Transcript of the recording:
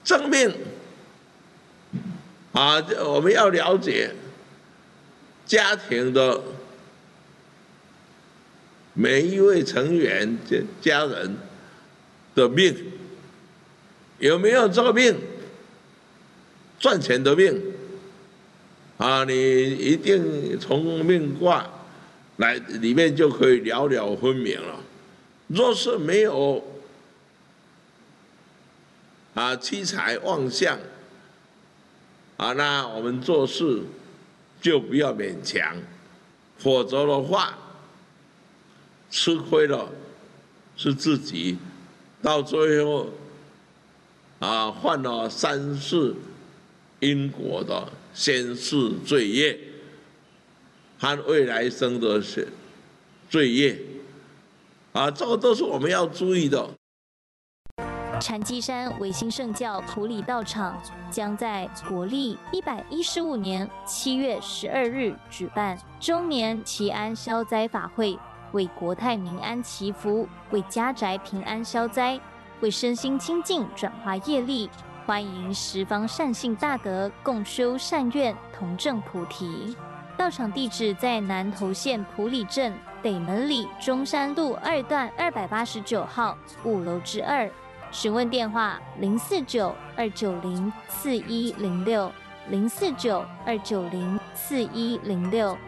生命我们要了解家庭的每一位成员、家人的命，有没有这个命？赚钱的命你一定从命卦来里面就可以了了分明了。若是没有七财旺相那我们做事就不要勉强，否则的话，吃亏了是自己，到最后犯了三世因果的先世罪业和未来生的罪业这个都是我们要注意的。 禅机山维新圣教埔里道场将在国历115年7月12日举办周年祈安消灾法会，为国泰民安祈福，为家宅平安消灾，为身心清净转化业力。欢迎十方善信大德共修善愿，同证菩提。道场地址在南投县埔里镇北门里中山路2段289号5楼之2。询问电话049-290-4106，049-290-4106。